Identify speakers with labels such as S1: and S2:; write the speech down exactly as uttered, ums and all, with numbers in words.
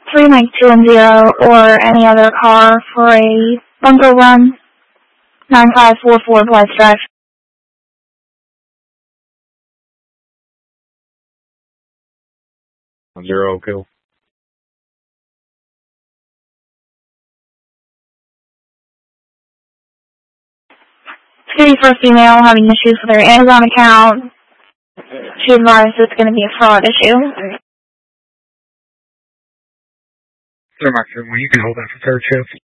S1: three Mike two and zero or any other car for a bunker run. nine five four four Blythe Drive.
S2: Zero kill.
S1: Security for a female having issues with her Amazon account. She advised it's going to be a fraud issue.
S2: Sir, Mark, well, you can hold that for third shift.